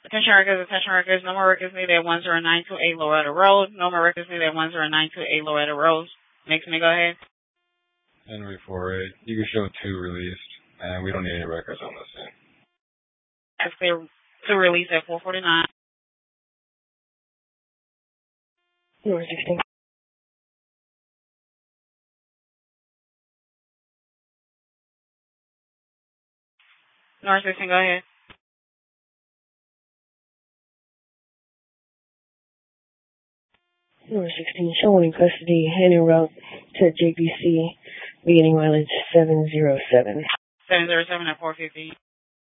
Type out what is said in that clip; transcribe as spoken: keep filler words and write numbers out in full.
Attention records, attention records. No more records needed at one zero nine two eight Loretta Road. No more records needed at one zero nine two eight Loretta Road. Next, me go ahead. Henry four eight. You can show two released, and we don't need any records on this thing. That's clear. Two release at four forty-nine. Number sixteen. North sixteen, go ahead. Number sixteen, someone in custody, heading route to J P C, beginning mileage seven zero seven. seven zero seven at four fifty.